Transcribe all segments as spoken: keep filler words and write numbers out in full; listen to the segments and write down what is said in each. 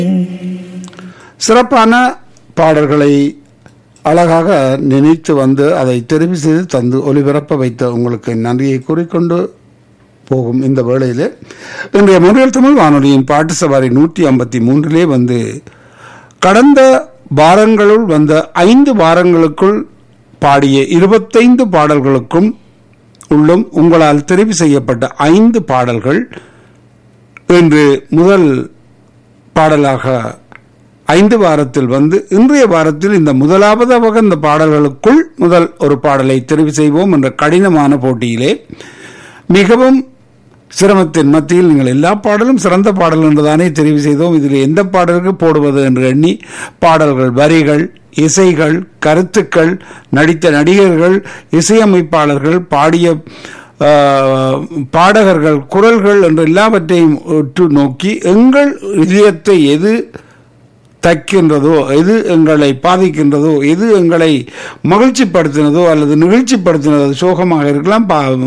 சிறப்பான பாடல்களை அழகாக நினைத்து வந்து அதை தெரிவு செய்து தந்து ஒலிபரப்ப வைத்த உங்களுக்கு நன்றியை கூறிக்கொண்டு போகும் இந்த வேளையிலே இன்றைய முறையில் தமிழ் வானொலியின் பாட்டு சவாரி நூற்றி ஐம்பத்தி மூன்றிலே வந்து கடந்த வாரங்களுள் வந்த ஐந்து வாரங்களுக்குள் பாடிய இருபத்தைந்து பாடல்களுக்கும் உள்ளும் உங்களால் தெரிவு செய்யப்பட்ட ஐந்து பாடல்கள் இன்று முதல் பாடலாக ஐந்து வாரத்தில் வந்து இன்றைய வாரத்தில் இந்த முதலாவதாக இந்த பாடல்களுக்குள் முதல் ஒரு பாடலை தெரிவு செய்வோம் என்ற கடினமான போட்டியிலே மிகவும் சிரமத்தின் மத்தியில் நீங்கள் எல்லா பாடலும் சிறந்த பாடல் என்றுதானே தெரிவு செய்தோம். இதில் எந்த பாடலுக்கு போடுவது என்று எண்ணி பாடல்கள், வரிகள், இசைகள், கருத்துக்கள், நடித்த நடிகர்கள், இசையமைப்பாளர்கள், பாடிய பாடகர்கள், குரல்கள் என்று எல்லாவற்றையும் உற்று நோக்கி எங்கள் இதயத்தை எது தைக்கின்றதோ, எது எங்களை பாதிக்கின்றதோ, எது எங்களை மகிழ்ச்சிப்படுத்தினதோ அல்லது நிகழ்ச்சிப்படுத்தினதோ, சோகமாக இருக்கலாம்,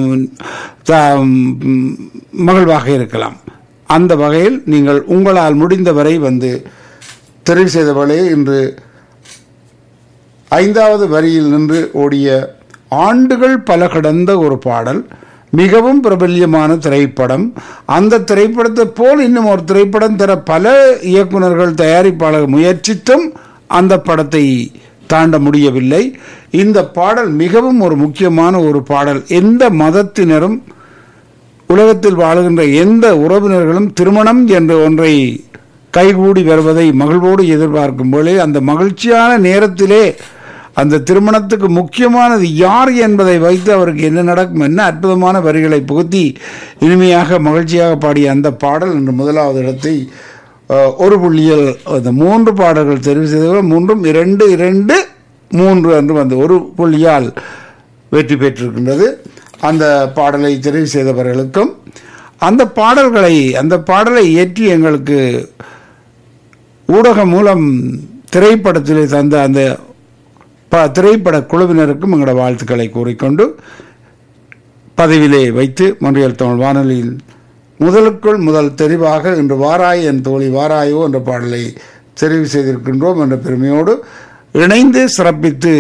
மகிழ்வாக இருக்கலாம், அந்த வகையில் நீங்கள் உங்களால் முடிந்தவரை வந்து தெரிவு செய்த வேளையை இன்று ஐந்தாவது வரியில் நின்று ஓடிய ஆண்டுகள் பல கடந்த ஒரு பாடல், மிகவும் பிரபல்யமான திரைப்படம். அந்த திரைப்படத்தை போல் இன்னும் ஒரு திரைப்படம் தர பல இயக்குநர்கள், தயாரிப்பாளர் முயற்சித்தும் அந்த படத்தை தாண்ட முடியவில்லை. இந்த பாடல் மிகவும் ஒரு முக்கியமான ஒரு பாடல். எந்த மதத்தினரும் உலகத்தில் வாழுகின்ற எந்த உறவினர்களும் திருமணம் என்ற ஒன்றை கைகூடி வருவதை மகிழ்வோடு எதிர்பார்க்கும் போது அந்த மகிழ்ச்சியான நேரத்திலே அந்த திருமணத்துக்கு முக்கியமானது யார் என்பதை வைத்து அவருக்கு என்ன நடக்கும், என்ன அற்புதமான வரிகளை புகுத்தி இனிமையாக மகிழ்ச்சியாக பாடிய அந்த பாடல் இன்று முதலாவது இடத்தை ஒரு புள்ளியில் அந்த மூன்று பாடல்கள் தெரிவு செய்தவர்கள் மூன்றும் இரண்டு இரண்டு மூன்று என்று வந்து ஒரு புள்ளியால் வெற்றி பெற்றிருக்கின்றது. அந்த பாடலை தெரிவு செய்தவர்களுக்கும் அந்த பாடல்களை அந்த பாடலை ஏற்றி எங்களுக்கு ஊடகம் மூலம் திரைப்படத்திலே தந்த அந்த திரைப்பட குழுவினருக்கும் எங்களோட வாழ்த்துக்களை கூறிக்கொண்டு பதிவிலே வைத்து மொன்றியல் தமிழ் வானொலியில் முதலுக்குள் முதல் தெரிவாக இன்று வாராய் என் தோழி வாராயோ என்ற பாடலை தெரிவு செய்திருக்கின்றோம் என்ற பெருமையோடு இணைந்து சிறப்பித்து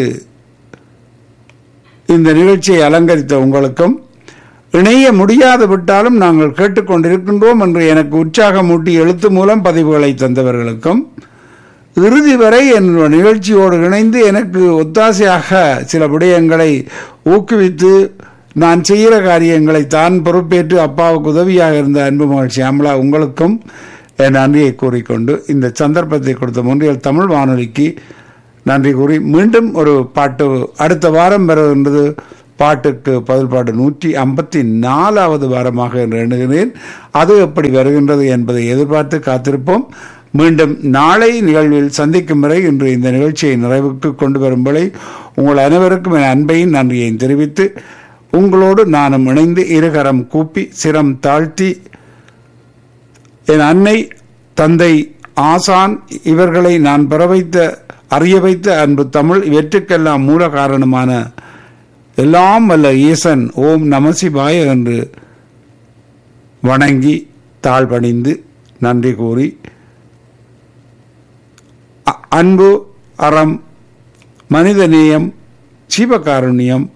இந்த நிகழ்ச்சியை அலங்கரித்த உங்களுக்கும், இணைய முடியாது விட்டாலும் நாங்கள் கேட்டுக்கொண்டிருக்கின்றோம் என்று எனக்கு உற்சாகமூட்டி எழுத்து மூலம் பதிவுகளை தந்தவர்களுக்கும், இறுதி வரை என் நிகழ்ச்சியோடு இணைந்து எனக்கு ஒத்தாசையாக சில விடயங்களை ஊக்குவித்து நான் செய்கிற காரியங்களை தான் பொறுப்பேற்று அப்பாவுக்கு உதவியாக இருந்த அன்பு மகிழ்ச்சி அமலா, உங்களுக்கும் என் நன்றியை கூறிக்கொண்டு இந்த சந்தர்ப்பத்தை கொடுத்த மொன்றியல் தமிழ் வானொலிக்கு நன்றி கூறி மீண்டும் ஒரு பாட்டு அடுத்த வாரம் வருகின்றது. பாட்டுக்கு பதில் பாட்டு நூற்றி ஐம்பத்தி நாலாவது வாரமாக என்று எண்ணுகிறேன். அது எப்படி வருகின்றது என்பதை எதிர்பார்த்து காத்திருப்போம். மீண்டும் நாளை நிகழ்வில் சந்திக்கும் வரை இன்று இந்த நிகழ்ச்சியை நிறைவுக்கு கொண்டு வரும்படி உங்கள் அனைவருக்கும் என் அன்பையும் நன்றியையும் தெரிவித்து உங்களோடு நானும் இணைந்து இருகரம் கூப்பி சிரம் தாழ்த்தி என் அன்னை, தந்தை, ஆசான் இவர்களை நான் பெற வைத்த அறிய வைத்த அன்பு தமிழ் இவற்றுக்கெல்லாம் மூல காரணமான எல்லாம் வல்ல ஈசன் ஓம் நமசிவாய என்று வணங்கி தாழ்பணிந்து நன்றி கூறி அன்பு, அறம், மனிதநேயம், சீவகாருண்யம்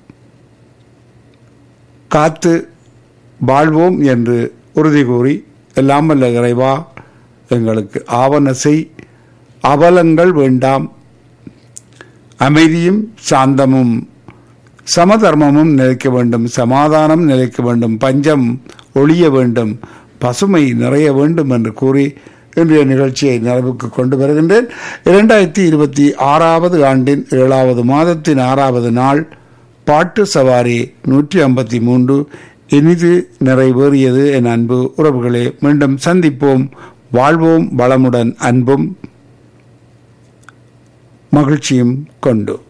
காத்து வாழ்வோம் என்று உறுதி கூறி எல்லாம் வல்ல இறைவா எங்களுக்கு ஆவன செய், அவலங்கள் வேண்டாம், அமைதியும் சாந்தமும் சமதர்மமும் நிலைக்க வேண்டும், சமாதானம் நிலைக்க வேண்டும், பஞ்சம் ஒழிய வேண்டும், பசுமை நிறைய வேண்டும் என்று கூறி இன்றைய நிகழ்ச்சியை நிறைவுக்கு கொண்டு வருகின்றேன். இரண்டாயிரத்தி இருபத்தி ஆறாவது ஆண்டின் ஏழாவது மாதத்தின் ஆறாவது நாள் பாட்டு சவாரி நூற்றி ஐம்பத்தி மூன்று இனிது நிறைவேறியது. என் அன்பு உறவுகளே, மீண்டும் சந்திப்போம். வாழ்வோம் வளமுடன், அன்பும் மகிழ்ச்சியும் கொண்டு.